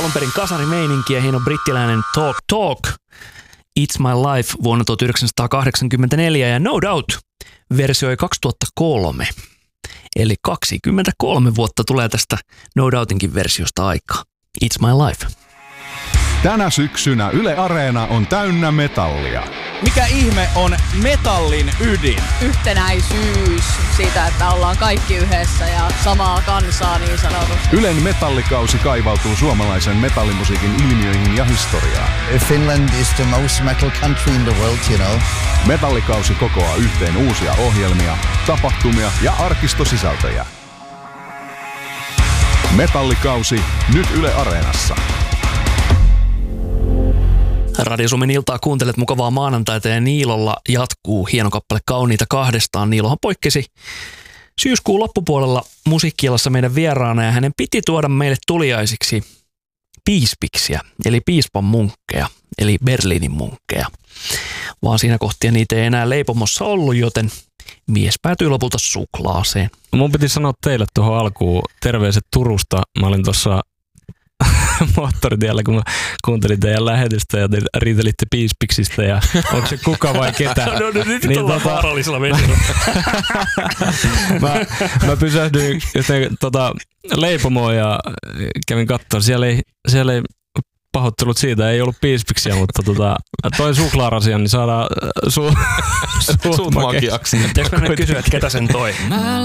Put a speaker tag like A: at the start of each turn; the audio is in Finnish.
A: alun perin kasarimeininkiä, hieno brittiläinen Talk, It's My Life vuonna 1984 ja No Doubt versioi 2003. Eli 23 vuotta tulee tästä No Doubtinkin versiosta aikaa. It's My Life.
B: Tänä syksynä Yle Areena on täynnä metallia.
C: Mikä ihme on metallin ydin?
D: Yhtenäisyys siitä, että ollaan kaikki yhdessä ja samaa kansaa niin sanotusti.
B: Ylen metallikausi kaivautuu suomalaisen metallimusiikin ilmiöihin ja historiaan.
E: Finland is the most metal country in the world, you know.
B: Metallikausi kokoaa yhteen uusia ohjelmia, tapahtumia ja arkistosisältöjä. Metallikausi nyt Yle Areenassa.
A: Radio Suomen iltaa kuuntelet mukavaa maanantaita ja Niilolla jatkuu hieno kappale Kauniita kahdestaan. Niilohan poikkesi syyskuun loppupuolella musiikkialassa meidän vieraana ja hänen piti tuoda meille tuliaisiksi piispiksiä, eli piispan munkkeja, eli Berliinin munkkeja. Vaan siinä kohtia niitä ei enää leipomossa ollut, joten mies päätyi lopulta suklaaseen.
F: Mun piti sanoa teille tuohon alkuun terveiset Turusta. Mä olin tuossa moottoritiellä, kun mä kuuntelin teidän lähetystä ja te riitelitte piispiksistä ja onko se kuka vai ketä.
A: No nyt ollaan vaarallisella vesillä.
F: mä pysähdyin leipomoon ja kävin katsomaan. Siellä ei pahoittelut siitä, ei ollut piispiksiä, mutta toi suklaarasian, niin saadaan suut makeaksi.
A: Pitäisikö mennä kysyä, että ketä sen toi?